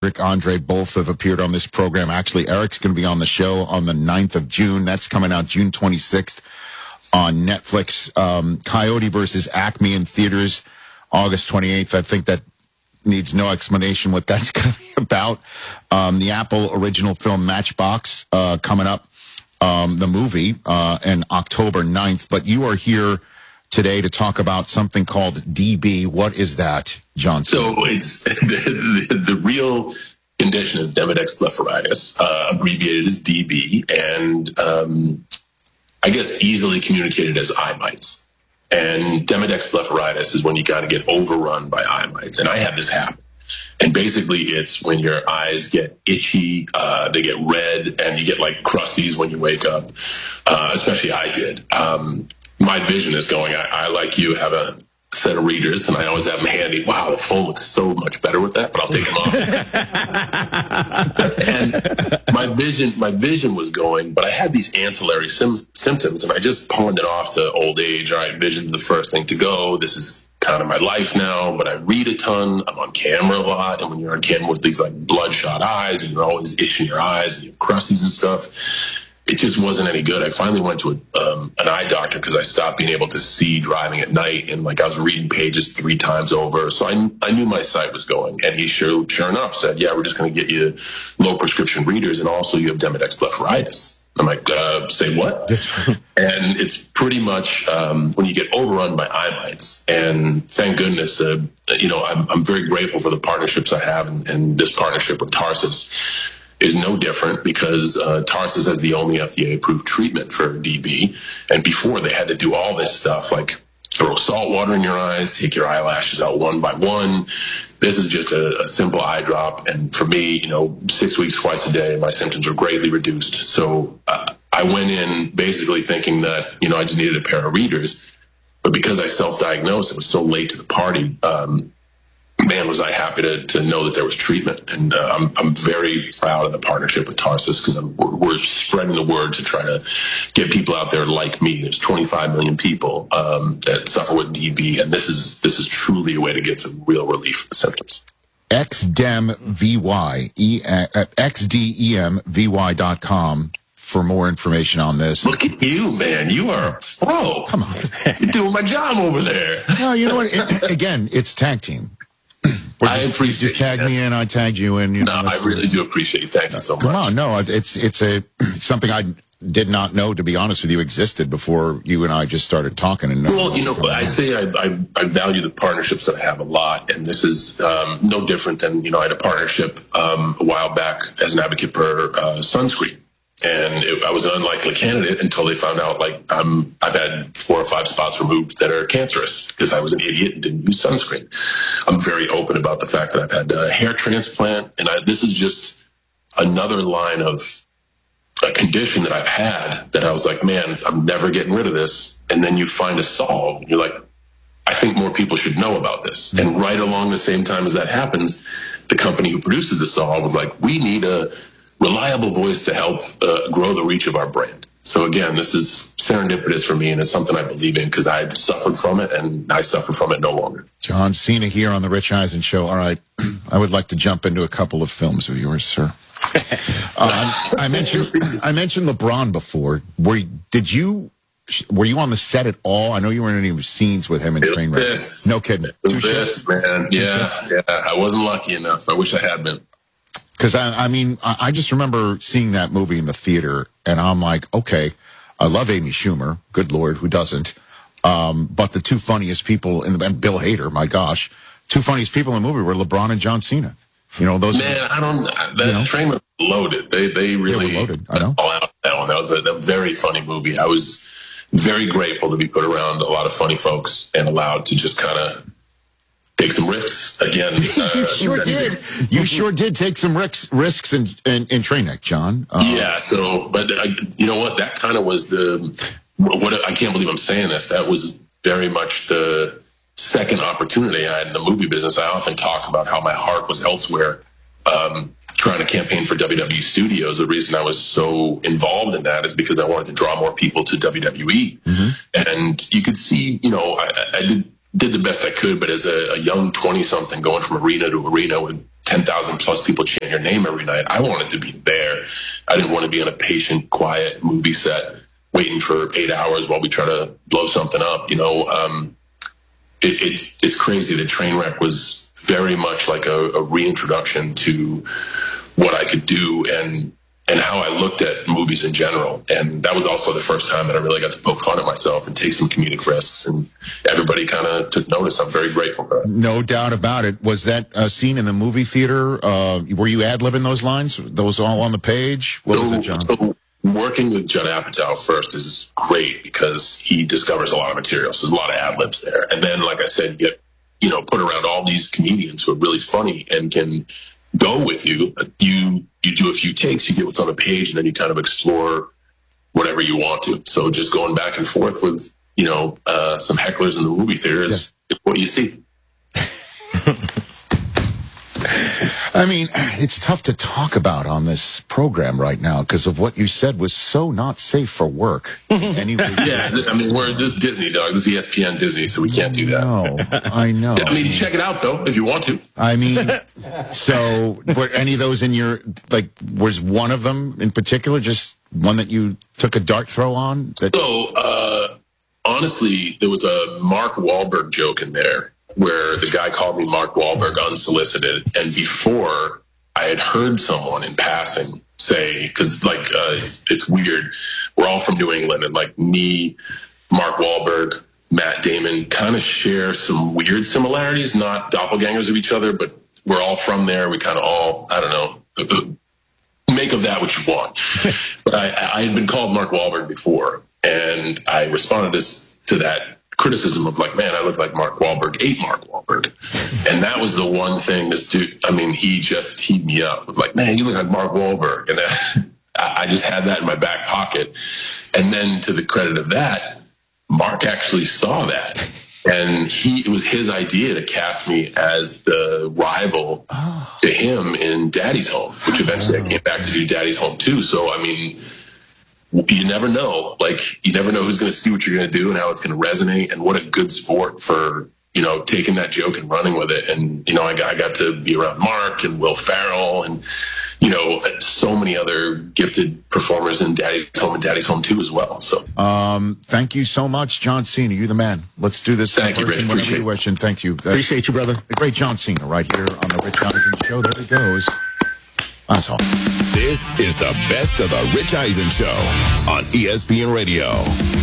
Cedric, Andre, both have appeared on this program. Actually, Eric's going to be on the show on the 9th of June. That's coming out June 26th on Netflix. Coyote versus Acme in theaters August 28th. I think that needs no explanation what that's going to be about. The Apple original film Matchbox coming up, the movie, in October 9th. But you are here today to talk about something called DB. What is that, Johnson? So it's the real condition is Demodex blepharitis, abbreviated as DB, and I guess easily communicated as eye mites. And Demodex blepharitis is when you got to get overrun by eye mites. And I had this happen. And basically it's when your eyes get itchy, they get red, and you get like crusties when you wake up. Especially I did. My vision is going, I like you, have a set of readers, and I always have them handy. Wow, the phone looks so much better with that, but I'll take them off. And my vision was going, but I had these ancillary symptoms, and I just pawned it off to old age. All right, vision's the first thing to go. This is kind of my life now, but I read a ton. I'm on camera a lot, and when you're on camera with these like bloodshot eyes, and you're always itching your eyes, and you have crusties and stuff, it just wasn't any good. I finally went to an eye doctor because I stopped being able to see driving at night, and like I was reading pages 3 times over. So I knew my sight was going, and he sure enough said, "Yeah, we're just going to get you low prescription readers, and also you have Demodex blepharitis." I'm like, "Say what?" And it's pretty much when you get overrun by eye mites. And thank goodness, I'm very grateful for the partnerships I have, and this partnership with Tarsus is no different because Tarsus has the only FDA-approved treatment for DB. And before, they had to do all this stuff like throw salt water in your eyes, take your eyelashes out one by one. This is just a simple eye drop. And for me, 6 weeks, twice a day, my symptoms are greatly reduced. So I went in basically thinking that, I just needed a pair of readers. But because I self-diagnosed, it was so late to the party, man, was I happy to know that there was treatment. And I'm very proud of the partnership with Tarsus because we're spreading the word to try to get people out there like me. There's 25 million people that suffer with DB, and this is truly a way to get some real relief from the symptoms. xdemvy.com for more information on this. Look at you, man. You are a pro. Come on. You're doing my job over there. No, you know what? Again, it's tag team. I appreciate you. Just tag me in, I tagged you in. I really do appreciate it. Thank you so much. Come on, no, it's something I did not know, to be honest with you, existed before you and I just started talking. And well, I say I value the partnerships that I have a lot, and this is no different than I had a partnership a while back as an advocate for sunscreen. And I was an unlikely candidate until they found out, I've had 4 or 5 spots removed that are cancerous because I was an idiot and didn't use sunscreen. I'm very open about the fact that I've had a hair transplant, and this is just another line of a condition that I've had that I was like, man, I'm never getting rid of this. And then you find a solve, and you're like, I think more people should know about this. Mm-hmm. And right along the same time as that happens, the company who produces the solve was like, we need a reliable voice to help grow the reach of our brand. So again, this is serendipitous for me, and it's something I believe in because I've suffered from it, and I suffer from it no longer. John Cena here on the Rich Eisen Show. All right, I would like to jump into a couple of films of yours, sir. I mentioned LeBron before. Were you on the set at all? I know you weren't in any scenes with him in Trainwreck. No kidding. Man. Yeah. I wasn't lucky enough. I wish I had been. Because, I just remember seeing that movie in the theater, and I'm like, okay, I love Amy Schumer. Good Lord, who doesn't? But the 2 funniest people and Bill Hader, my gosh, 2 funniest people in the movie were LeBron and John Cena. Those. Man, Train was loaded. They really were loaded. I know. All out that one. That was a very funny movie. I was very grateful to be put around a lot of funny folks and allowed to just kind of take some risks again. You sure did. You sure did take some risks in Trainwreck, John. Yeah. So, but you know what? That kind of was what I can't believe I'm saying this. That was very much the second opportunity I had in the movie business. I often talk about how my heart was elsewhere, trying to campaign for WWE Studios. The reason I was so involved in that is because I wanted to draw more people to WWE. Mm-hmm. And you could see, I did the best I could, but as a young 20-something going from arena to arena with 10,000 plus people chant your name every night. I wanted to be there. I didn't want to be on a patient, quiet movie set waiting for 8 hours while we try to blow something up. You know, it's crazy. The Trainwreck was very much like a reintroduction to what I could do and how I looked at movies in general. And that was also the first time that I really got to poke fun at myself and take some comedic risks. And everybody kind of took notice. I'm very grateful for that. No doubt about it. Was that scene in the movie theater? Were you ad-libbing those lines? Those all on the page? What was it, John? So working with Judd Apatow first is great because he discovers a lot of material. So there's a lot of ad-libs there. And then, like I said, get, you know, put around all these comedians who are really funny and can go with you. You do a few takes, you get what's on the page, and then you kind of explore whatever you want to. So just going back and forth with, you know, some hecklers in the movie theater is what you see. I mean, it's tough to talk about on this program right now because of what you said was so not safe for work. Anyway, yeah, I mean, this is Disney, dog. This is ESPN Disney, so we can't do that. No, I know. I mean, check it out, though, if you want to. I mean, so were any of those in your, like, was one of them in particular just one that you took a dart throw on? So, honestly, there was a Mark Wahlberg joke in there where the guy called me Mark Wahlberg unsolicited. And before, I had heard someone in passing say, because, like, it's weird. We're all from New England, and, like, me, Mark Wahlberg, Matt Damon kind of share some weird similarities, not doppelgangers of each other, but we're all from there. We kind of all, I don't know, make of that what you want. But I had been called Mark Wahlberg before, and I responded to that criticism of, like, man, I look like Mark Wahlberg ate Mark Wahlberg. And that was the one thing this dude, I mean, he just teed me up with, like, man, you look like Mark Wahlberg. And I just had that in my back pocket. And then to the credit of that, Mark actually saw that. And it was his idea to cast me as the rival to him in Daddy's Home, which eventually I came back to do Daddy's Home too. So, I mean, you never know. Like, you never know who's going to see what you're going to do and how it's going to resonate. And what a good sport for, you know, taking that joke and running with it. And, you know, I got to be around Mark and Will Ferrell and, you know, so many other gifted performers in Daddy's Home and Daddy's Home 2 as well. So, thank you so much, John Cena. You're the man. Let's do this. Thank you, Rich. Appreciate it. Thank you. Appreciate you, brother. The great John Cena right here on the Rich Eisen Show. There he goes. That's all. This is the best of the Rich Eisen Show on ESPN Radio.